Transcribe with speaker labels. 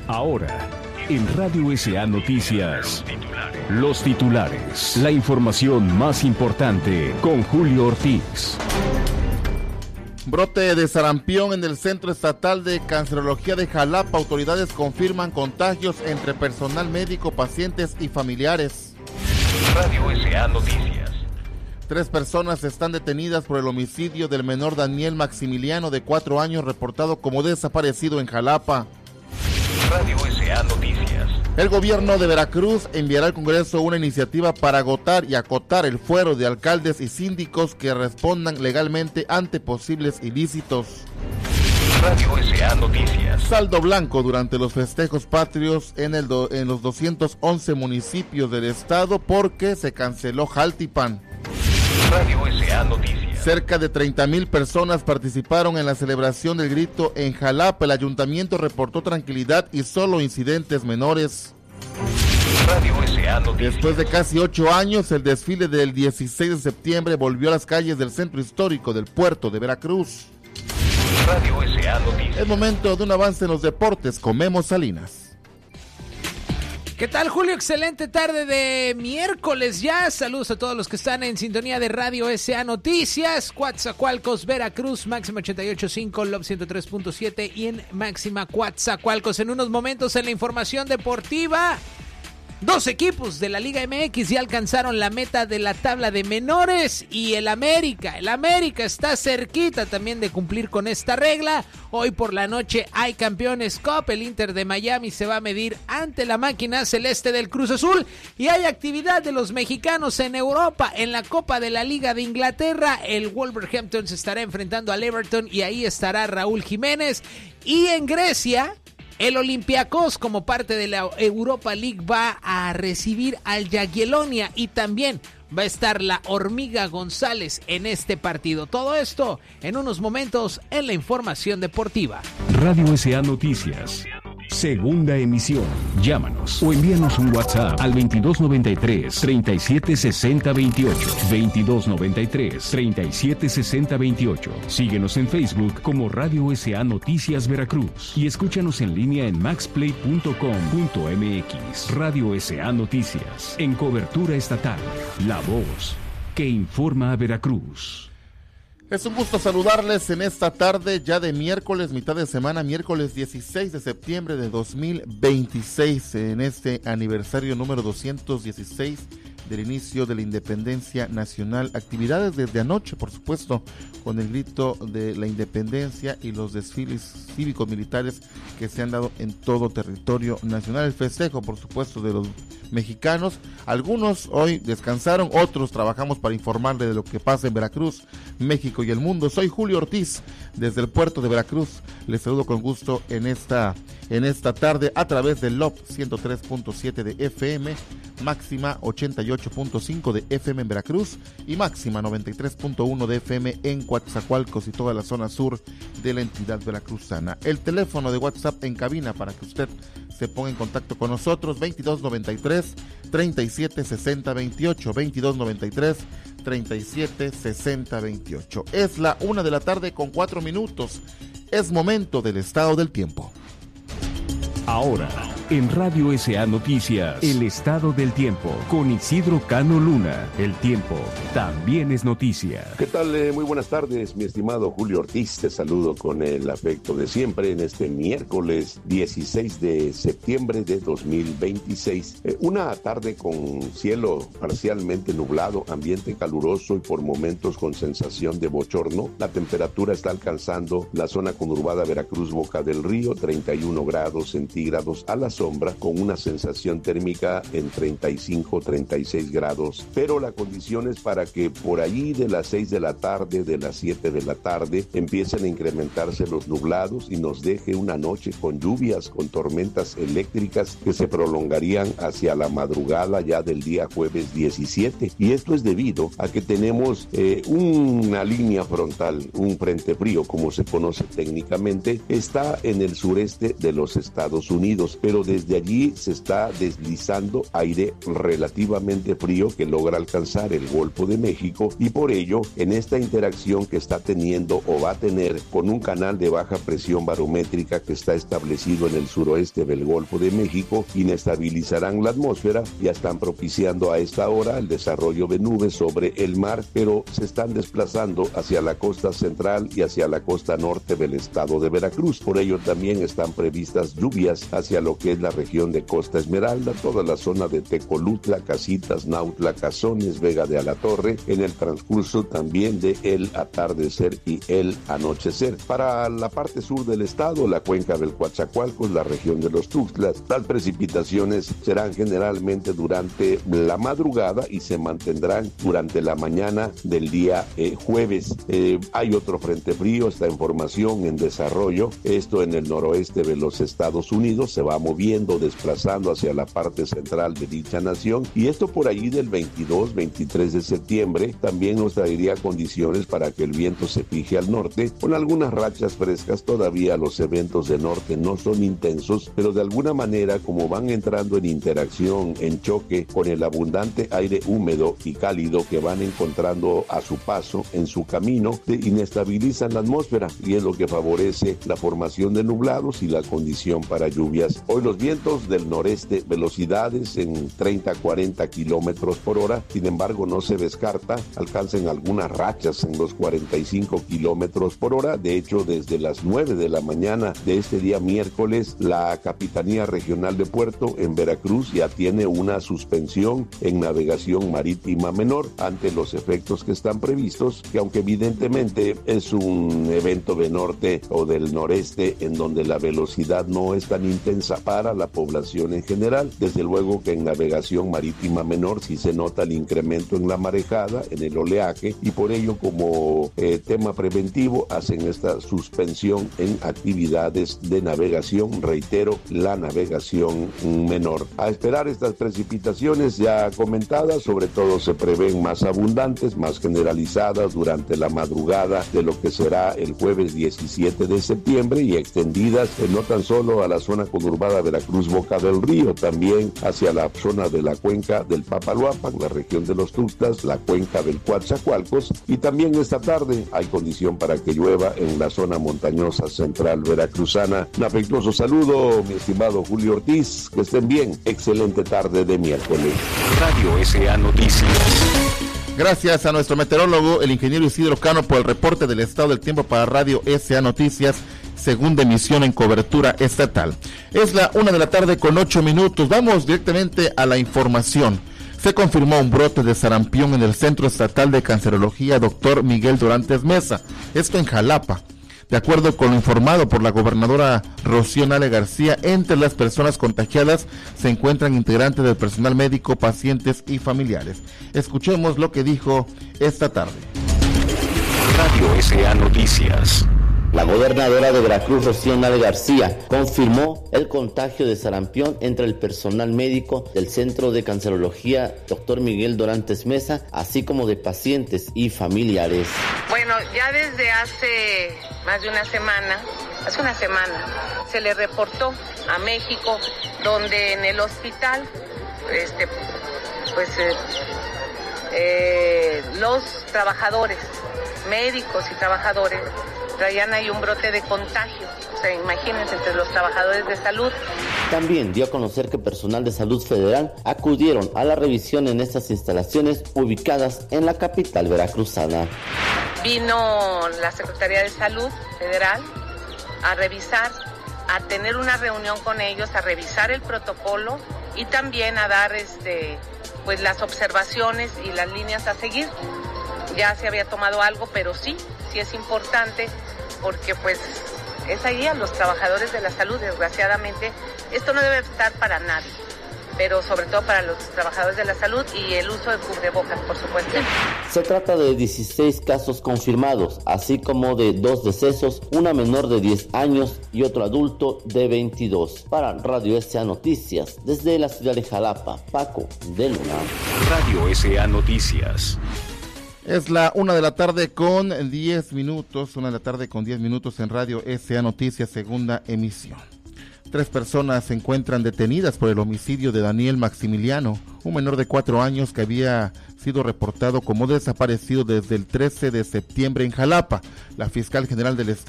Speaker 1: Ahora, en Radio SA Noticias, los titulares. La información más importante con Julio Ortiz.
Speaker 2: Brote de sarampión en el Centro Estatal de Cancerología de Jalapa. Autoridades confirman contagios entre personal médico, pacientes y familiares.
Speaker 3: Radio SA Noticias.
Speaker 2: 3 personas están detenidas por el homicidio del menor Daniel Maximiliano, de 4 años, reportado como desaparecido en Jalapa.
Speaker 3: Radio SA Noticias.
Speaker 2: El gobierno de Veracruz enviará al Congreso una iniciativa para agotar y acotar el fuero de alcaldes y síndicos que respondan legalmente ante posibles ilícitos.
Speaker 3: Radio SA Noticias.
Speaker 2: Saldo blanco durante los festejos patrios en los 211 municipios del estado porque se canceló Jaltipan.
Speaker 3: Radio SA Noticias.
Speaker 2: Cerca de 30,000 personas participaron en la celebración del grito en Jalapa. El ayuntamiento reportó tranquilidad y solo incidentes menores.
Speaker 3: Radio SA Noticias.
Speaker 2: Después de casi 8 años, el desfile del 16 de septiembre volvió a las calles del centro histórico del puerto de Veracruz.
Speaker 3: Radio SA Noticias.
Speaker 2: Es momento de un avance en los deportes. Comemos Salinas.
Speaker 4: ¿Qué tal, Julio? Excelente tarde de miércoles ya. Saludos a todos los que están en sintonía de Radio SA Noticias. Coatzacoalcos, Veracruz, máxima 88.5, Love 103.7 y en máxima Coatzacoalcos. En unos momentos en la información deportiva, 2 equipos de la Liga MX ya alcanzaron la meta de la tabla de menores y el América está cerquita también de cumplir con esta regla. Hoy por la noche hay Campeones Cup, el Inter de Miami se va a medir ante la máquina celeste del Cruz Azul y hay actividad de los mexicanos en Europa, en la Copa de la Liga de Inglaterra. El Wolverhampton se estará enfrentando al Everton y ahí estará Raúl Jiménez. Y en Grecia, el Olympiacos, como parte de la Europa League, va a recibir al Jagiellonia y también va a estar la Hormiga González en este partido. Todo esto en unos momentos en la información deportiva.
Speaker 1: Radio SA Noticias. Segunda emisión. Llámanos o envíanos un WhatsApp al 2293-376028. 2293-376028. Síguenos en Facebook como Radio SA Noticias Veracruz y escúchanos en línea en maxplay.com.mx. Radio SA Noticias. En cobertura estatal. La voz que informa a Veracruz.
Speaker 2: Es un gusto saludarles en esta tarde ya de miércoles, mitad de semana, miércoles 16 de septiembre de 2026, en este aniversario número 216 del inicio de la independencia nacional. Actividades desde anoche, por supuesto, con el grito de la independencia y los desfiles cívicos militares que se han dado en todo territorio nacional. El festejo, por supuesto, de los mexicanos. Algunos hoy descansaron, otros trabajamos para informarle de lo que pasa en Veracruz, México y el mundo. Soy Julio Ortiz, desde el puerto de Veracruz. Les saludo con gusto en esta tarde a través del LOP 103.7 de FM, máxima 88.5 de FM en Veracruz y máxima 93.1 de FM en Coatzacoalcos y toda la zona sur de la entidad veracruzana. El teléfono de WhatsApp en cabina para que usted se ponga en contacto con nosotros, 2293-376028, 2293-376028. Es la 1:04 p.m. Es momento del estado del tiempo.
Speaker 1: Ahora, en Radio SA Noticias, el estado del tiempo, con Isidro Cano Luna. El tiempo también es noticia.
Speaker 5: ¿Qué tal? Muy buenas tardes, mi estimado Julio Ortiz. Te saludo con el afecto de siempre en este miércoles 16 de septiembre de 2026. Una tarde con cielo parcialmente nublado, ambiente caluroso y por momentos con sensación de bochorno. La temperatura está alcanzando la zona conurbada Veracruz Boca del Río, 31 grados centígrados a la sombra, con una sensación térmica en 35-36 grados, pero la condición es para que por allí de las 6 de la tarde, de las 7 de la tarde, empiecen a incrementarse los nublados y nos deje una noche con lluvias, con tormentas eléctricas que se prolongarían hacia la madrugada ya del día jueves 17, y esto es debido a que tenemos una línea frontal, un frente frío como se conoce técnicamente, está en el sureste de los Estados Unidos, pero desde allí se está deslizando aire relativamente frío que logra alcanzar el Golfo de México, y por ello, en esta interacción que está teniendo o va a tener con un canal de baja presión barométrica que está establecido en el suroeste del Golfo de México, inestabilizarán la atmósfera. Ya están propiciando a esta hora el desarrollo de nubes sobre el mar, pero se están desplazando hacia la costa central y hacia la costa norte del estado de Veracruz. Por ello también están previstas lluvias hacia lo que es la región de Costa Esmeralda, toda la zona de Tecolutla, Casitas, Nautla, Cazones, Vega de Alatorre, en el transcurso también de el atardecer y el anochecer. Para la parte sur del estado, la cuenca del Coatzacoalcos, la región de los Tuxtlas, las precipitaciones serán generalmente durante la madrugada y se mantendrán durante la mañana del día jueves. Hay otro frente frío, está en formación, en desarrollo, esto en el noroeste de los Estados Unidos, se va moviendo, desplazando hacia la parte central de dicha nación, y esto por allí del 22-23 de septiembre también nos traería condiciones para que el viento se fije al norte, con algunas rachas frescas. Todavía los eventos de norte no son intensos, pero de alguna manera, como van entrando en interacción, en choque con el abundante aire húmedo y cálido que van encontrando a su paso, en su camino, inestabilizan la atmósfera, y es lo que favorece la formación de nublados y la condición para lluvias. Hoy los vientos del noreste, velocidades en 30-40 kilómetros por hora, sin embargo no se descarta, alcancen algunas rachas en los 45 kilómetros por hora. De hecho, desde las 9 de la mañana de este día miércoles, la Capitanía Regional de Puerto en Veracruz ya tiene una suspensión en navegación marítima menor ante los efectos que están previstos, que aunque evidentemente es un evento de norte o del noreste en donde la velocidad no es tan intensa para la población en general, desde luego que en navegación marítima menor sí se nota el incremento en la marejada, en el oleaje, y por ello como tema preventivo hacen esta suspensión en actividades de navegación, reitero, la navegación menor. A esperar estas precipitaciones ya comentadas, sobre todo se prevén más abundantes, más generalizadas durante la madrugada de lo que será el jueves 17 de septiembre y extendidas no tan solo a la zona conurbada Veracruz-Boca del Río, también hacia la zona de la cuenca del Papaloapan, la región de los Tuxtlas, la cuenca del Coatzacoalcos, y también esta tarde hay condición para que llueva en la zona montañosa central veracruzana. Un afectuoso saludo, mi estimado Julio Ortiz, que estén bien, excelente tarde de miércoles.
Speaker 3: Radio S.A. Noticias.
Speaker 2: Gracias a nuestro meteorólogo, el ingeniero Isidro Cano, por el reporte del estado del tiempo para Radio S.A. Noticias, segunda emisión en cobertura estatal. Es la 1:08 p.m. Vamos directamente a la información. Se confirmó un brote de sarampión en el Centro Estatal de Cancerología Dr. Miguel Dorantes Mesa, esto en Jalapa. De acuerdo con lo informado por la gobernadora Rocío Nale García, entre las personas contagiadas se encuentran integrantes del personal médico, pacientes y familiares. Escuchemos lo que dijo esta tarde.
Speaker 3: Radio S.A. Noticias.
Speaker 6: La gobernadora de Veracruz, Rocío Nale García, confirmó el contagio de sarampión entre el personal médico del Centro de Cancerología Dr. Miguel Dorantes Mesa, así como de pacientes y familiares.
Speaker 7: Bueno, ya desde hace más de una semana, se le reportó a México, donde en el hospital, los trabajadores, médicos y trabajadores, traían ahí un brote de contagio. O sea, imagínense, entre los trabajadores de salud.
Speaker 6: También dio a conocer que personal de salud federal acudieron a la revisión en estas instalaciones ubicadas en la capital veracruzana.
Speaker 7: Vino la Secretaría de Salud Federal a revisar, a tener una reunión con ellos, a revisar el protocolo y también a dar las observaciones y las líneas a seguir. Ya se había tomado algo, pero sí es importante, porque es ahí a los trabajadores de la salud. Desgraciadamente, esto no debe estar para nadie, pero sobre todo para los trabajadores de la salud, y el uso de cubrebocas, por supuesto.
Speaker 6: Se trata de 16 casos confirmados, así como de 2 decesos, una menor de 10 años y otro adulto de 22. Para Radio S.A. Noticias, desde la ciudad de Jalapa, Paco de Luna.
Speaker 3: Radio S.A. Noticias.
Speaker 2: Es la 1:10 p.m, 1:10 p.m, en Radio S.A. Noticias, segunda emisión. 3 personas se encuentran detenidas por el homicidio de Daniel Maximiliano, un menor de 4 años que había sido reportado como desaparecido desde el 13 de septiembre en Jalapa. La fiscal general del estado